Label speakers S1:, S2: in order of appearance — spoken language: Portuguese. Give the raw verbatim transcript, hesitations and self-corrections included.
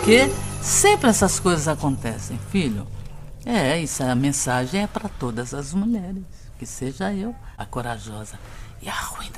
S1: Porque sempre essas coisas acontecem, filho. É, isso, a mensagem é para todas as mulheres. Que seja eu a corajosa e a ruim da